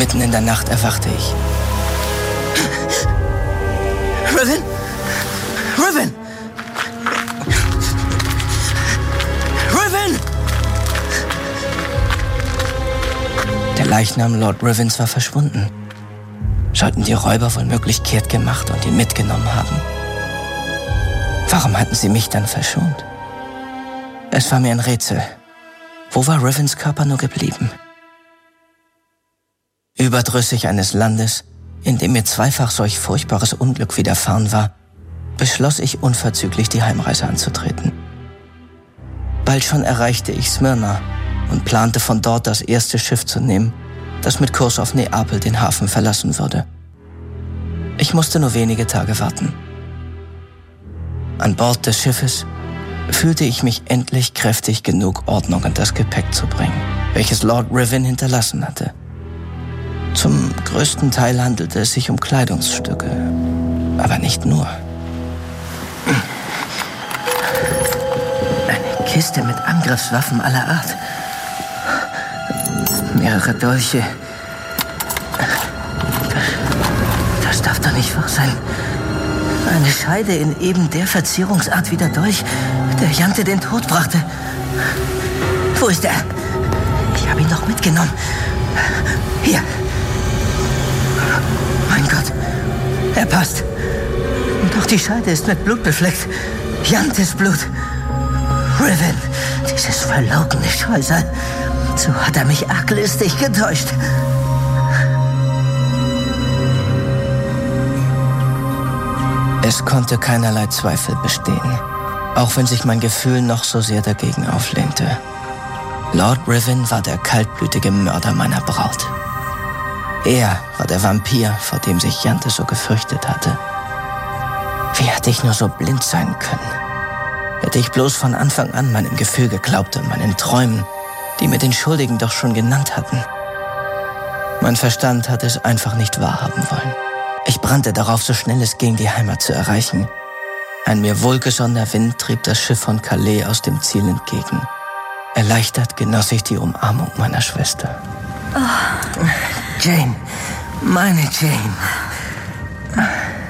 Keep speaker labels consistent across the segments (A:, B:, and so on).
A: Mitten in der Nacht erwachte ich.
B: Riven! Riven! Riven!
A: Der Leichnam Lord Rivens war verschwunden. Sollten die Räuber womöglich kehrt gemacht und ihn mitgenommen haben? Warum hatten sie mich dann verschont? Es war mir ein Rätsel. Wo war Rivens Körper nur geblieben? Überdrüssig eines Landes, in dem mir zweifach solch furchtbares Unglück widerfahren war, beschloss ich unverzüglich die Heimreise anzutreten. Bald schon erreichte ich Smyrna und plante von dort das erste Schiff zu nehmen, das mit Kurs auf Neapel den Hafen verlassen würde. Ich musste nur wenige Tage warten. An Bord des Schiffes fühlte ich mich endlich kräftig genug, Ordnung in das Gepäck zu bringen, welches Lord Riven hinterlassen hatte. Zum größten Teil handelte es sich um Kleidungsstücke, aber nicht nur. Eine Kiste mit Angriffswaffen aller Art. Mehrere Dolche. Das darf doch nicht wahr sein. Eine Scheide in eben der Verzierungsart wie der Dolch, der Jante den Tod brachte. Wo ist er? Ich habe ihn doch mitgenommen. Hier. Mein Gott, er passt. Doch die Scheide ist mit Blut befleckt. Jantes Blut. Riven, dieses verlogene Scheusal. So hat er mich arglistig getäuscht. Es konnte keinerlei Zweifel bestehen, auch wenn sich mein Gefühl noch so sehr dagegen auflehnte. Lord Riven war der kaltblütige Mörder meiner Braut. Er war der Vampir, vor dem sich Jante so gefürchtet hatte. Wie hätte ich nur so blind sein können? Hätte ich bloß von Anfang an meinem Gefühl geglaubt und meinen Träumen, die mir den Schuldigen doch schon genannt hatten. Mein Verstand hatte es einfach nicht wahrhaben wollen. Ich brannte darauf, so schnell es ging, die Heimat zu erreichen. Ein mir wohlgesonnener Wind trieb das Schiff von Calais aus dem Ziel entgegen. Erleichtert genoss ich die Umarmung meiner Schwester. Oh. Jane, meine Jane.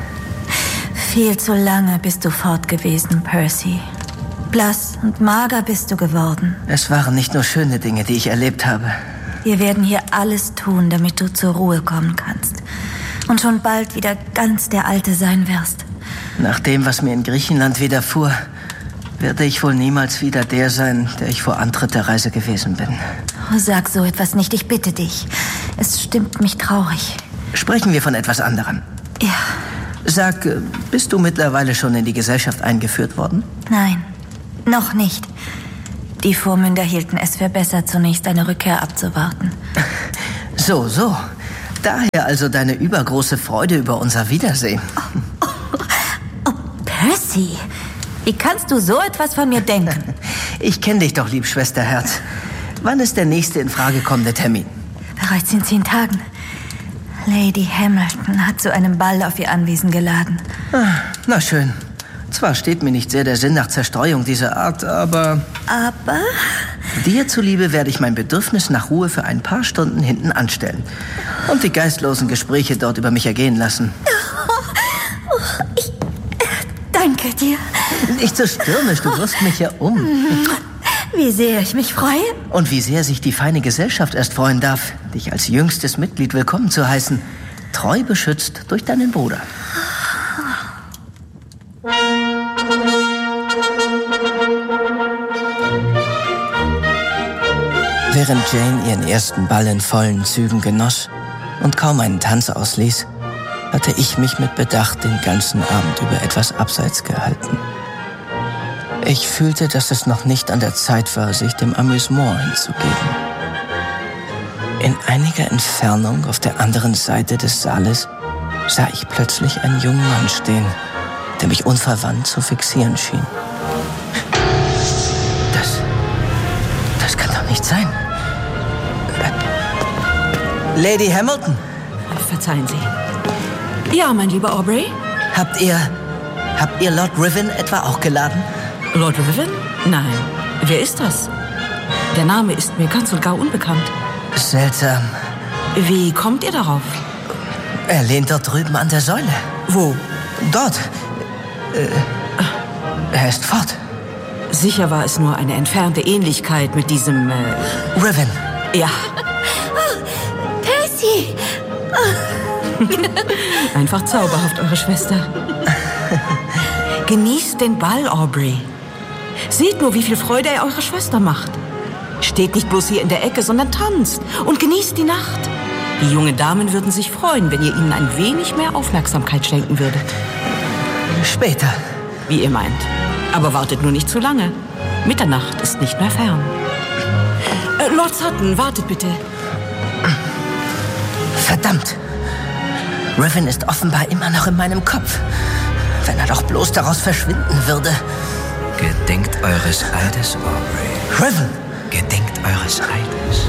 C: Viel zu lange bist du fort gewesen, Percy. Blass und mager bist du geworden.
A: Es waren nicht nur schöne Dinge, die ich erlebt habe.
C: Wir werden hier alles tun, damit du zur Ruhe kommen kannst. Und schon bald wieder ganz der Alte sein wirst.
A: Nach dem, was mir in Griechenland widerfuhr, werde ich wohl niemals wieder der sein, der ich vor Antritt der Reise gewesen bin.
C: Oh, sag so etwas nicht, ich bitte dich. Es stimmt mich traurig.
A: Sprechen wir von etwas anderem.
C: Ja.
A: Sag, bist du mittlerweile schon in die Gesellschaft eingeführt worden?
C: Nein, noch nicht. Die Vormünder hielten es für besser, zunächst eine Rückkehr abzuwarten.
A: So. Daher also deine übergroße Freude über unser Wiedersehen.
C: Oh, Percy, wie kannst du so etwas von mir denken?
A: Ich kenne dich doch, lieb Schwesterherz. Wann ist der nächste in Frage kommende Termin?
C: Bereits in 10 Tagen. Lady Hamilton hat zu einem Ball auf ihr Anwesen geladen.
A: Na schön. Zwar steht mir nicht sehr der Sinn nach Zerstreuung dieser Art, aber...
C: Aber?
A: Dir zuliebe werde ich mein Bedürfnis nach Ruhe für ein paar Stunden hinten anstellen und die geistlosen Gespräche dort über mich ergehen lassen.
C: Ich danke dir.
A: Nicht so stürmisch, du wirst mich ja um.
C: Wie sehr ich mich freue.
A: Und wie sehr sich die feine Gesellschaft erst freuen darf, dich als jüngstes Mitglied willkommen zu heißen, treu beschützt durch deinen Bruder. Während Jane ihren ersten Ball in vollen Zügen genoss und kaum einen Tanz ausließ, hatte ich mich mit Bedacht den ganzen Abend über etwas abseits gehalten. Ich fühlte, dass es noch nicht an der Zeit war, sich dem Amüsement hinzugeben. In einiger Entfernung auf der anderen Seite des Saales sah ich plötzlich einen jungen Mann stehen, der mich unverwandt zu fixieren schien. Das kann doch nicht sein. Lady Hamilton?
D: Verzeihen Sie. Ja, mein lieber Aubrey?
A: Habt ihr Lord Riven etwa auch geladen?
D: Lord Riven? Nein. Wer ist das? Der Name ist mir ganz und gar unbekannt.
A: Seltsam.
D: Wie kommt ihr darauf?
A: Er lehnt dort drüben an der Säule.
D: Wo?
A: Dort. Er ist fort.
D: Sicher war es nur eine entfernte Ähnlichkeit mit diesem...
A: Riven.
D: Ja.
C: Percy!
D: Einfach zauberhaft, eure Schwester. Genießt den Ball, Aubrey. Seht nur, wie viel Freude er eurer Schwester macht. Steht nicht bloß hier in der Ecke, sondern tanzt und genießt die Nacht. Die jungen Damen würden sich freuen, wenn ihr ihnen ein wenig mehr Aufmerksamkeit schenken würdet.
A: Später.
D: Wie ihr meint. Aber wartet nur nicht zu lange. Mitternacht ist nicht mehr fern. Lord Sutton, wartet bitte.
A: Verdammt. Riven ist offenbar immer noch in meinem Kopf. Wenn er doch bloß daraus verschwinden würde.
E: Gedenkt eures Eides, Aubrey.
A: Riven!
E: Gedenkt eures Eides.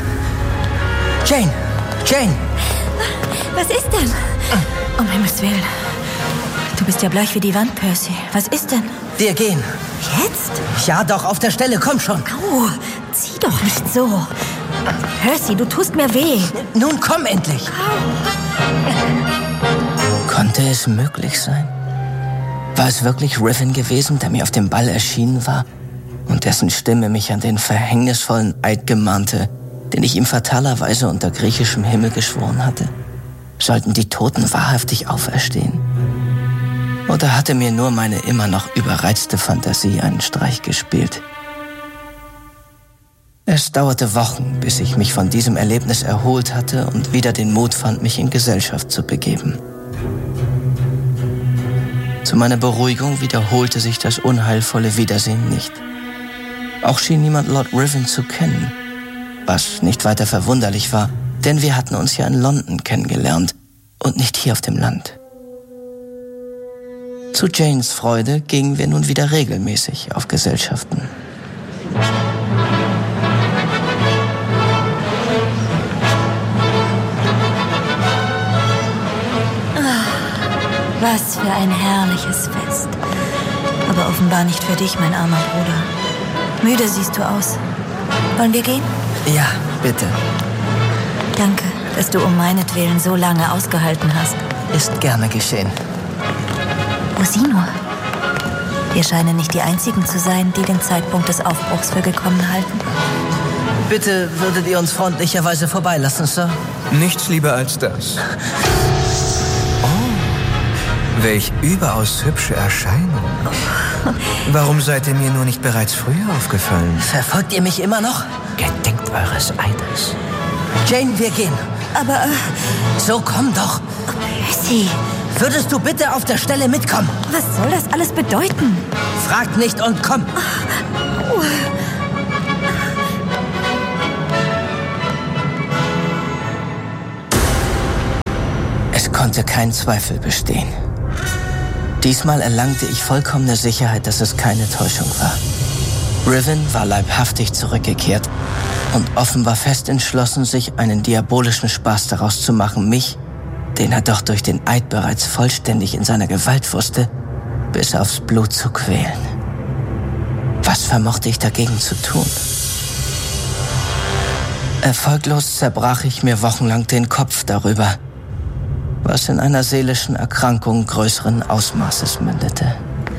A: Jane!
C: Was ist denn? Um Himmels Willen. Du bist ja bleich wie die Wand, Percy. Was ist denn?
A: Wir gehen.
C: Jetzt?
A: Ja, doch, auf der Stelle, komm schon.
C: Au, zieh doch nicht so. Percy, du tust mir weh.
A: Nun komm endlich. Konnte es möglich sein? War es wirklich Riven gewesen, der mir auf dem Ball erschienen war und dessen Stimme mich an den verhängnisvollen Eid gemahnte, den ich ihm fatalerweise unter griechischem Himmel geschworen hatte? Sollten die Toten wahrhaftig auferstehen? Oder hatte mir nur meine immer noch überreizte Fantasie einen Streich gespielt? Es dauerte Wochen, bis ich mich von diesem Erlebnis erholt hatte und wieder den Mut fand, mich in Gesellschaft zu begeben. Zu meiner Beruhigung wiederholte sich das unheilvolle Wiedersehen nicht. Auch schien niemand Lord Riven zu kennen, was nicht weiter verwunderlich war, denn wir hatten uns ja in London kennengelernt und nicht hier auf dem Land. Zu Janes Freude gingen wir nun wieder regelmäßig auf Gesellschaften.
C: Was für ein herrliches Fest. Aber offenbar nicht für dich, mein armer Bruder. Müde siehst du aus. Wollen wir gehen?
A: Ja, bitte.
C: Danke, dass du um meinetwillen so lange ausgehalten hast.
A: Ist gerne geschehen.
C: Oh, sieh nur. Wir scheinen nicht die Einzigen zu sein, die den Zeitpunkt des Aufbruchs für gekommen halten.
A: Bitte würdet ihr uns freundlicherweise vorbeilassen, Sir?
E: Nichts lieber als das. Oh, welch überaus hübsche Erscheinung. Warum seid ihr mir nur nicht bereits früher aufgefallen?
A: Verfolgt ihr mich immer noch?
E: Gedenkt eures Eides.
A: Jane, wir gehen.
C: Aber,
A: So, komm doch.
C: Percy,
A: Würdest du bitte auf der Stelle mitkommen?
C: was soll das alles bedeuten?
A: Frag nicht und komm. Es konnte kein Zweifel bestehen. Diesmal erlangte ich vollkommene Sicherheit, dass es keine Täuschung war. Riven war leibhaftig zurückgekehrt und offenbar fest entschlossen, sich einen diabolischen Spaß daraus zu machen, mich, den er doch durch den Eid bereits vollständig in seiner Gewalt wusste, bis aufs Blut zu quälen. Was vermochte ich dagegen zu tun? Erfolglos zerbrach ich mir wochenlang den Kopf darüber, was in einer seelischen Erkrankung größeren Ausmaßes mündete.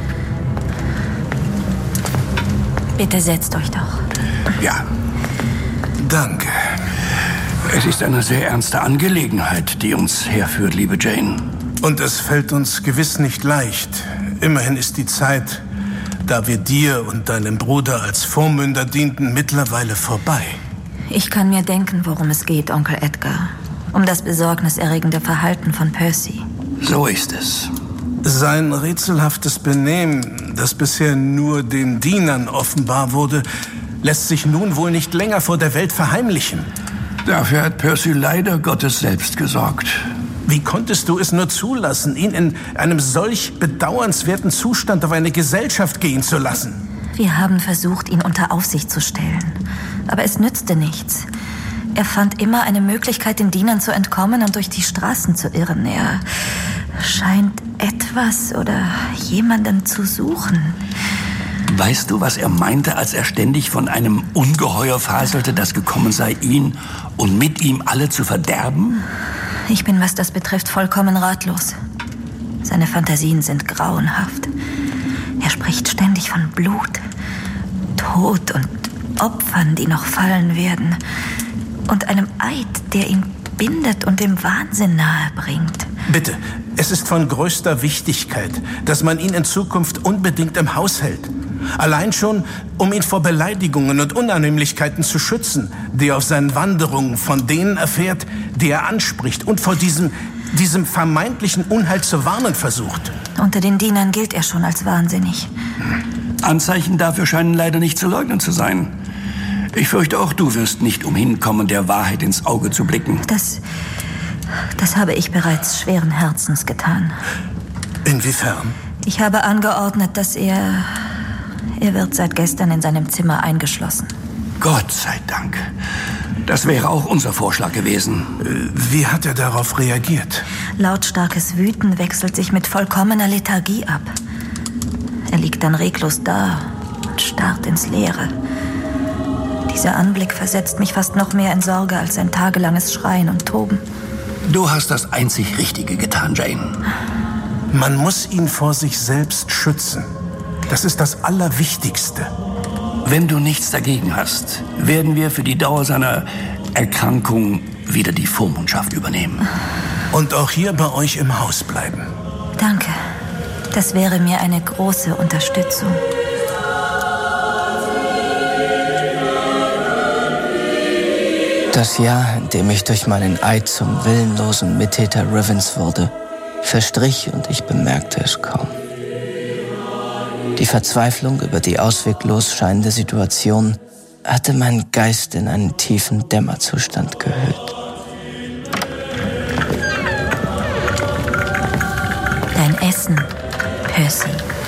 C: Bitte setzt euch doch.
F: Ja, danke. Es ist eine sehr ernste Angelegenheit, die uns herführt, liebe Jane.
G: Und es fällt uns gewiss nicht leicht. Immerhin ist die Zeit, da wir dir und deinem Bruder als Vormünder dienten, mittlerweile vorbei.
C: Ich kann mir denken, worum es geht, Onkel Edgar. Um das besorgniserregende Verhalten von Percy.
F: So ist es.
G: Sein rätselhaftes Benehmen, das bisher nur den Dienern offenbar wurde, lässt sich nun wohl nicht länger vor der Welt verheimlichen.
F: Dafür hat Percy leider Gottes selbst gesorgt.
G: Wie konntest du es nur zulassen, ihn in einem solch bedauernswerten Zustand auf eine Gesellschaft gehen zu lassen?
C: Wir haben versucht, ihn unter Aufsicht zu stellen. Aber es nützte nichts. Er fand immer eine Möglichkeit, den Dienern zu entkommen und durch die Straßen zu irren. Er scheint etwas oder jemanden zu suchen.
F: Weißt du, was er meinte, als er ständig von einem Ungeheuer faselte, das gekommen sei, ihn und mit ihm alle zu verderben?
C: Ich bin, was das betrifft, vollkommen ratlos. Seine Fantasien sind grauenhaft. Er spricht ständig von Blut, Tod und Opfern, die noch fallen werden. Und einem Eid, der ihn bindet und dem Wahnsinn nahe bringt.
G: Bitte, es ist von größter Wichtigkeit, dass man ihn in Zukunft unbedingt im Haus hält. Allein schon, um ihn vor Beleidigungen und Unannehmlichkeiten zu schützen, die er auf seinen Wanderungen von denen erfährt, die er anspricht, und vor diesem vermeintlichen Unheil zu warnen versucht.
C: Unter den Dienern gilt er schon als wahnsinnig.
F: Anzeichen dafür scheinen leider nicht zu leugnen zu sein. Ich fürchte, auch du wirst nicht umhin kommen, der Wahrheit ins Auge zu blicken.
C: Das habe ich bereits schweren Herzens getan.
G: Inwiefern?
C: Ich habe angeordnet, dass er wird seit gestern in seinem Zimmer eingeschlossen.
F: Gott sei Dank. Das wäre auch unser Vorschlag gewesen.
G: Wie hat er darauf reagiert?
C: Lautstarkes Wüten wechselt sich mit vollkommener Lethargie ab. Er liegt dann reglos da und starrt ins Leere. Dieser Anblick versetzt mich fast noch mehr in Sorge als sein tagelanges Schreien und Toben.
F: Du hast das einzig Richtige getan, Jane.
G: Man muss ihn vor sich selbst schützen. Das ist das Allerwichtigste.
F: Wenn du nichts dagegen hast, werden wir für die Dauer seiner Erkrankung wieder die Vormundschaft übernehmen.
G: Und auch hier bei euch im Haus bleiben.
C: Danke. Das wäre mir eine große Unterstützung.
A: Das Jahr, in dem ich durch meinen Eid zum willenlosen Mittäter Rivens wurde, verstrich und ich bemerkte es kaum. Die Verzweiflung über die ausweglos scheinende Situation hatte meinen Geist in einen tiefen Dämmerzustand gehüllt.
C: Dein Essen, Percy.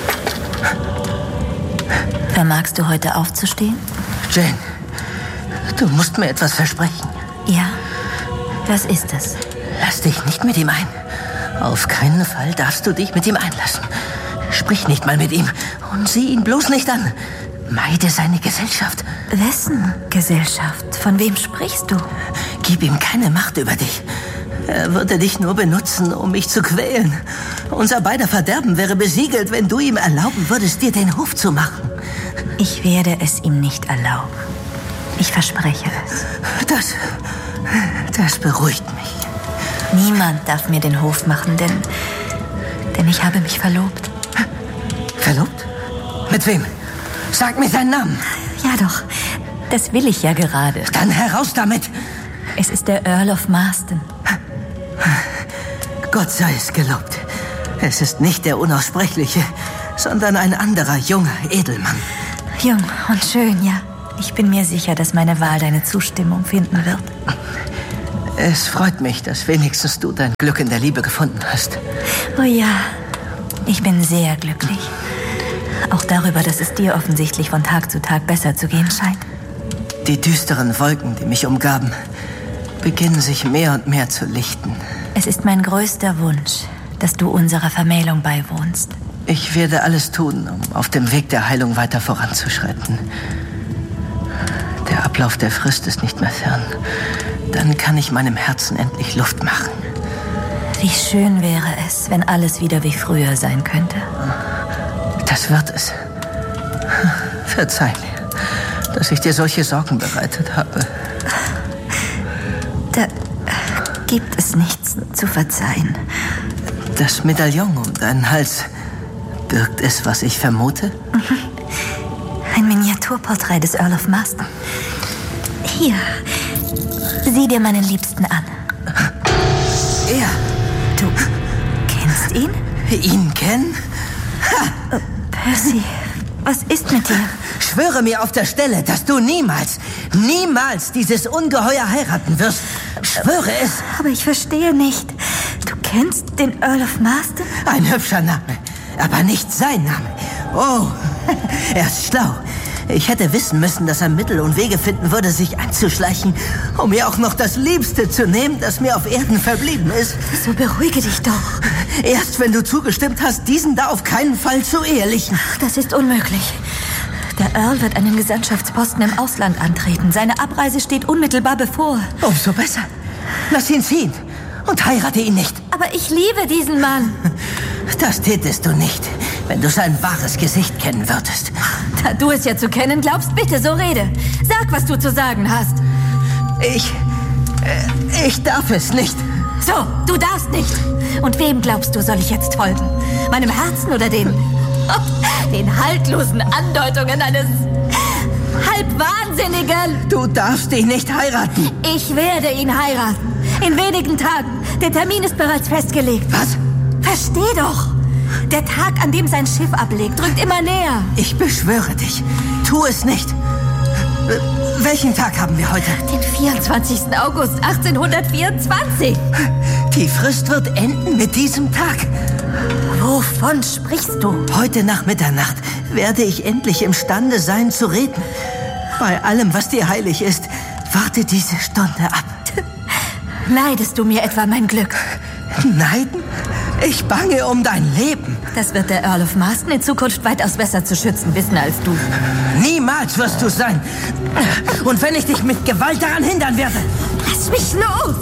C: Vermagst du heute aufzustehen?
A: Jane, du musst mir etwas versprechen.
C: Ja? Was ist es?
A: Lass dich nicht mit ihm ein. Auf keinen Fall darfst du dich mit ihm einlassen. Sprich nicht mal mit ihm und sieh ihn bloß nicht an. Meide seine Gesellschaft.
C: Wessen Gesellschaft? Von wem sprichst du?
A: Gib ihm keine Macht über dich. Er würde dich nur benutzen, um mich zu quälen. Unser beider Verderben wäre besiegelt, wenn du ihm erlauben würdest, dir den Hof zu machen.
C: Ich werde es ihm nicht erlauben. Ich verspreche es.
A: Das beruhigt mich.
C: Niemand darf mir den Hof machen, denn ich habe mich verlobt.
A: Verlobt? Mit wem? Sag mir seinen Namen.
C: Ja doch, das will ich ja gerade.
A: Dann heraus damit.
C: Es ist der Earl of Marston.
A: Gott sei es gelobt. Es ist nicht der Unaussprechliche, sondern ein anderer junger Edelmann.
C: Jung und schön, ja. Ich bin mir sicher, dass meine Wahl deine Zustimmung finden wird.
A: Es freut mich, dass wenigstens du dein Glück in der Liebe gefunden hast.
C: Oh ja, ich bin sehr glücklich. Auch darüber, dass es dir offensichtlich von Tag zu Tag besser zu gehen scheint.
A: Die düsteren Wolken, die mich umgaben, beginnen sich mehr und mehr zu lichten.
C: Es ist mein größter Wunsch, dass du unserer Vermählung beiwohnst.
A: Ich werde alles tun, um auf dem Weg der Heilung weiter voranzuschreiten. Der Ablauf der Frist ist nicht mehr fern. Dann kann ich meinem Herzen endlich Luft machen.
C: Wie schön wäre es, wenn alles wieder wie früher sein könnte.
A: Das wird es. Verzeih mir, dass ich dir solche Sorgen bereitet habe.
C: Da gibt es nichts zu verzeihen.
A: Das Medaillon um deinen Hals, birgt es, was ich vermute?
C: Ein Miniaturporträt des Earl of Marston. Hier, sieh dir meinen Liebsten an.
A: Er?
C: Du kennst ihn?
A: Ihn kennen?
C: Ha! Percy, was ist mit dir?
A: Schwöre mir auf der Stelle, dass du niemals dieses Ungeheuer heiraten wirst. Schwöre es.
C: Aber ich verstehe nicht. Du kennst den Earl of Marston?
A: Ein hübscher Name, aber nicht sein Name. Oh, er ist schlau. Ich hätte wissen müssen, dass er Mittel und Wege finden würde, sich einzuschleichen, um mir auch noch das Liebste zu nehmen, das mir auf Erden verblieben ist.
C: So beruhige dich doch.
A: Erst wenn du zugestimmt hast, diesen da auf keinen Fall zu ehelichen.
C: Das ist unmöglich. Der Earl wird einen Gesandtschaftsposten im Ausland antreten. Seine Abreise steht unmittelbar bevor.
A: Umso besser. Lass ihn ziehen und heirate ihn nicht.
C: Aber ich liebe diesen Mann.
A: Das tätest du nicht, wenn du sein wahres Gesicht kennen würdest.
C: Da du es ja zu kennen glaubst, bitte, so rede. Sag, was du zu sagen hast.
A: Ich darf es nicht.
C: So, du darfst nicht. Und wem glaubst du, soll ich jetzt folgen? Meinem Herzen oder den haltlosen Andeutungen eines Halbwahnsinnigen?
A: Du darfst ihn nicht heiraten.
C: Ich werde ihn heiraten. In wenigen Tagen. Der Termin ist bereits festgelegt.
A: Was?
C: Versteh doch. Der Tag, an dem sein Schiff ablegt, rückt immer näher.
A: Ich beschwöre dich. Tu es nicht. Welchen Tag haben wir heute?
C: Den 24. August 1824.
A: Die Frist wird enden mit diesem Tag.
C: Wovon sprichst du?
A: Heute nach Mitternacht werde ich endlich imstande sein zu reden. Bei allem, was dir heilig ist, warte diese Stunde ab.
C: Neidest du mir etwa mein Glück?
A: Neiden? Ich bange um dein Leben.
C: Das wird der Earl of Marston in Zukunft weitaus besser zu schützen wissen als du.
A: Niemals wirst du sein. Und wenn ich dich mit Gewalt daran hindern werde.
C: Lass mich los!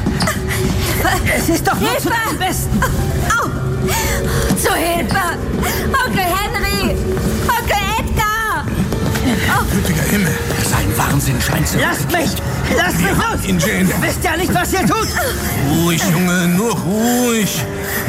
A: Es ist doch nur zu deinem Besten.
C: Au! Zu Hilfe! Onkel Henry! Onkel Edgar!
F: Gütiger Himmel, sein Wahnsinn scheint zu...
A: Lasst mich! Lasst mich los!
F: Ihn, Jane.
A: Ihr wisst ja nicht, was ihr tut!
F: Ruhig, Junge, nur ruhig.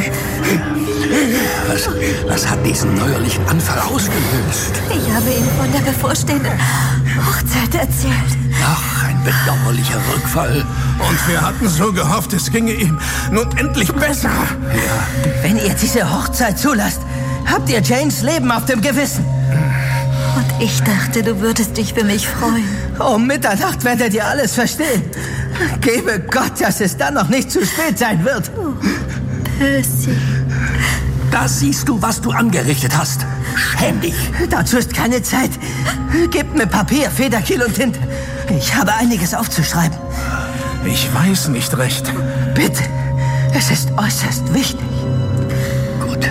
F: Was hat diesen neuerlichen Anfall ausgelöst?
C: Ich habe ihm von der bevorstehenden Hochzeit erzählt.
F: Ach, ein bedauerlicher Rückfall.
G: Und wir hatten so gehofft, es ginge ihm nun endlich besser.
F: Ja.
A: Wenn ihr diese Hochzeit zulasst, habt ihr Janes Leben auf dem Gewissen.
C: Und ich dachte, du würdest dich für mich freuen.
A: Um Mitternacht werdet ihr alles verstehen. Gebe Gott, dass es dann noch nicht zu spät sein wird.
C: Oh, Percy.
F: Da siehst du, was du angerichtet hast. Schäm dich.
A: Dazu ist keine Zeit. Gebt mir Papier, Federkiel und Tinte. Ich habe einiges aufzuschreiben.
G: Ich weiß nicht recht.
A: Bitte, es ist äußerst wichtig.
F: Gut.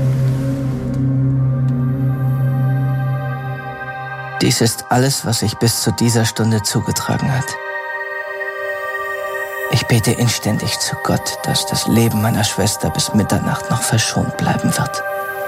A: Dies ist alles, was sich bis zu dieser Stunde zugetragen hat. Ich bete inständig zu Gott, dass das Leben meiner Schwester bis Mitternacht noch verschont bleiben wird.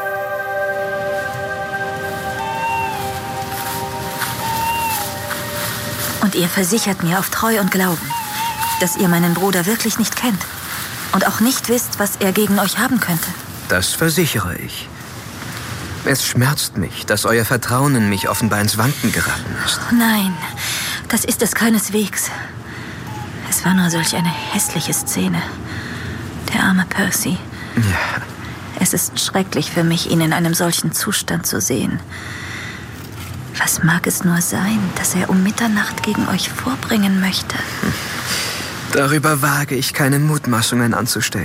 C: Und ihr versichert mir auf Treu und Glauben, dass ihr meinen Bruder wirklich nicht kennt und auch nicht wisst, was er gegen euch haben könnte.
E: Das versichere ich. Es schmerzt mich, dass euer Vertrauen in mich offenbar ins Wanken geraten ist.
C: Nein, das ist es keineswegs. Es war nur solch eine hässliche Szene. Der arme Percy.
E: Ja.
C: Es ist schrecklich für mich, ihn in einem solchen Zustand zu sehen. Was mag es nur sein, dass er um Mitternacht gegen euch vorbringen möchte?
E: Darüber wage ich keine Mutmaßungen anzustellen.